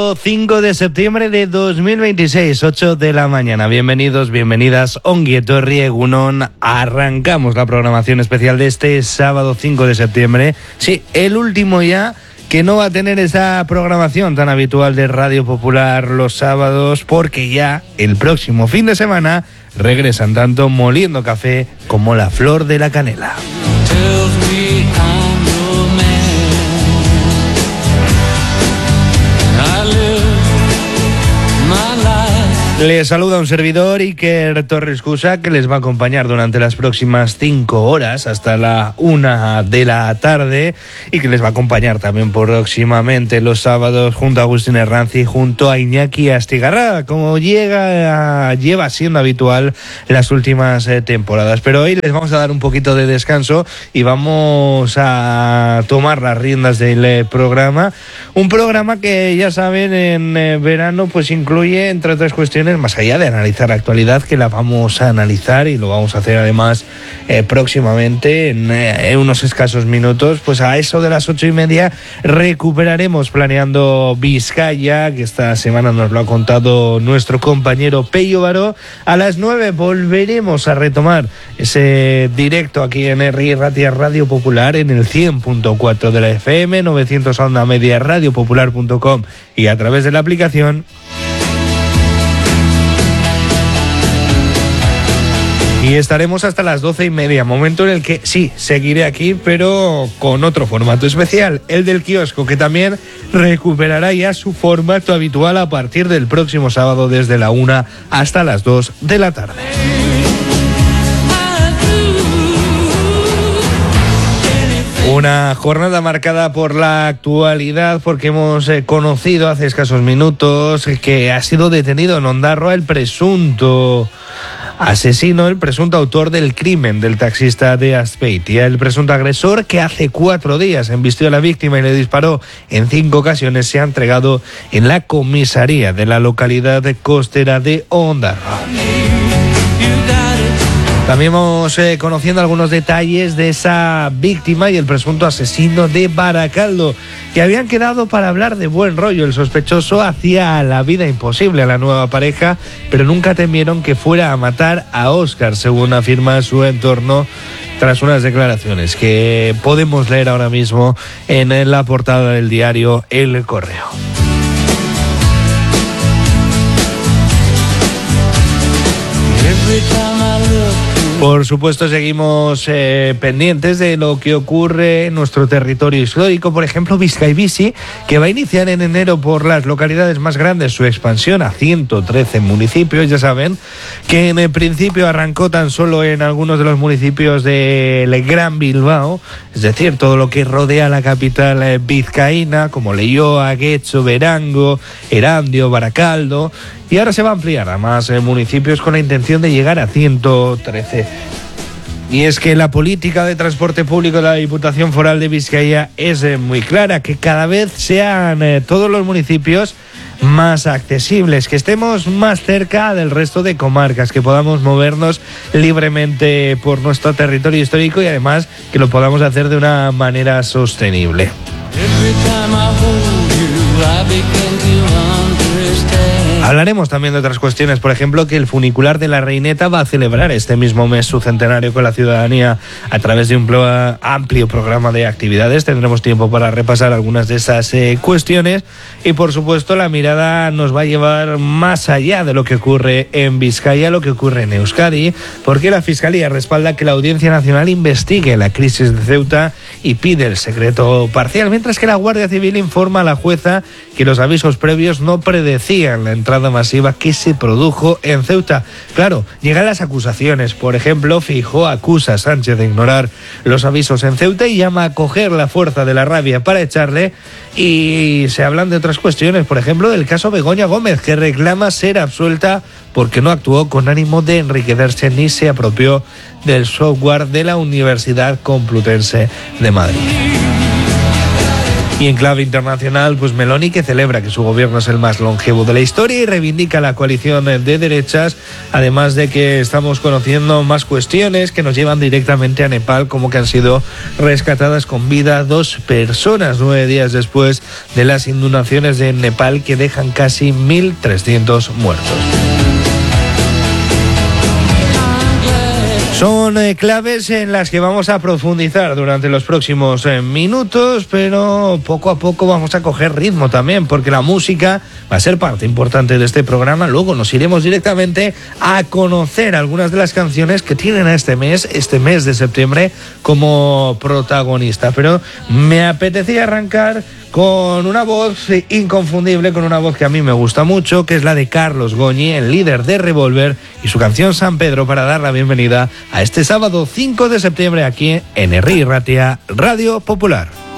5 de septiembre de 2026, 8 de la mañana. Bienvenidos, bienvenidas, Ongi Etorri Egunon. Arrancamos la programación especial de este sábado 5 de septiembre. Sí, el último ya que no va a tener esa programación tan habitual de Radio Popular los sábados, porque ya el próximo fin de semana regresan tanto Moliendo Café como La Flor de la Canela. Les saluda un servidor, Iker Torres Cusa, que les va a acompañar durante las próximas 5 horas hasta la 1 de la tarde y que les va a acompañar también próximamente los sábados junto a Agustín Herranz y junto a Iñaki Astigarraga, como lleva siendo habitual las últimas temporadas. Pero hoy les vamos a dar un poquito de descanso y vamos a tomar las riendas del programa. Un programa que, ya saben, en verano pues incluye, entre otras cuestiones, más allá de analizar la actualidad, que la vamos a analizar y lo vamos a hacer además próximamente en unos escasos minutos, pues a eso de las 8:30 recuperaremos Planeando Vizcaya, que esta semana nos lo ha contado nuestro compañero Pello Baró. A las 9 volveremos a retomar ese directo aquí en Herri Ratia Radio Popular en el 100.4 de la FM, 900 onda media, radiopopular.com y a través de la aplicación. Y estaremos hasta las 12:30, momento en el que sí, seguiré aquí, pero con otro formato especial, el del kiosco, que también recuperará ya su formato habitual a partir del próximo sábado desde la 1 hasta las 2 de la tarde. Una jornada marcada por la actualidad, porque hemos conocido hace escasos minutos que ha sido detenido en Ondarroa el presunto asesino, el presunto autor del crimen del taxista de Azpeitia, el presunto agresor que hace 4 días embistió a la víctima y le disparó en 5 ocasiones, se ha entregado en la comisaría de la localidad costera de Ondarroa. También vamos conociendo algunos detalles de esa víctima y el presunto asesino de Baracaldo, que habían quedado para hablar de buen rollo. El sospechoso hacía la vida imposible a la nueva pareja, pero nunca temieron que fuera a matar a Óscar, según afirma su entorno, tras unas declaraciones que podemos leer ahora mismo en la portada del diario El Correo. Por supuesto, seguimos pendientes de lo que ocurre en nuestro territorio histórico. Por ejemplo, Bizkaibizi, que va a iniciar en enero por las localidades más grandes su expansión a 113 municipios. Ya saben que en el principio arrancó tan solo en algunos de los municipios del Gran Bilbao, es decir, todo lo que rodea la capital vizcaína, como Leioa, Getxo, Berango, Erandio, Baracaldo. Y ahora se va a ampliar a más municipios con la intención de llegar a 113. Y es que la política de transporte público de la Diputación Foral de Vizcaya es muy clara, que cada vez sean todos los municipios más accesibles, que estemos más cerca del resto de comarcas, que podamos movernos libremente por nuestro territorio histórico y además que lo podamos hacer de una manera sostenible. Hablaremos también de otras cuestiones, por ejemplo, que el funicular de la Reineta va a celebrar este mismo mes su centenario con la ciudadanía a través de un amplio programa de actividades. Tendremos tiempo para repasar algunas de esas cuestiones y, por supuesto, la mirada nos va a llevar más allá de lo que ocurre en Vizcaya, lo que ocurre en Euskadi, porque la Fiscalía respalda que la Audiencia Nacional investigue la crisis de Ceuta y pide el secreto parcial, mientras que la Guardia Civil informa a la jueza que los avisos previos no predecían la entrada masiva que se produjo en Ceuta. Claro, llegan las acusaciones. Por ejemplo, Feijóo acusa a Sánchez de ignorar los avisos en Ceuta y llama a coger la fuerza de la rabia para echarle. Y se hablan de otras cuestiones, por ejemplo, del caso Begoña Gómez, que reclama ser absuelta porque no actuó con ánimo de enriquecerse ni se apropió del software de la Universidad Complutense de Madrid. Y en clave internacional, pues Meloni, que celebra que su gobierno es el más longevo de la historia y reivindica la coalición de derechas, además de que estamos conociendo más cuestiones que nos llevan directamente a Nepal, como que han sido rescatadas con vida 2 personas 9 días después de las inundaciones de Nepal, que dejan casi 1.300 muertos. Son claves en las que vamos a profundizar durante los próximos minutos, pero poco a poco vamos a coger ritmo también, porque la música va a ser parte importante de este programa. Luego nos iremos directamente a conocer algunas de las canciones que tienen a este mes de septiembre, como protagonista. Pero me apetecía arrancar con una voz inconfundible, con una voz que a mí me gusta mucho, que es la de Carlos Goñi, el líder de Revolver, y su canción San Pedro, para dar la bienvenida a este sábado 5 de septiembre aquí en Herri Ratia, Radio Popular.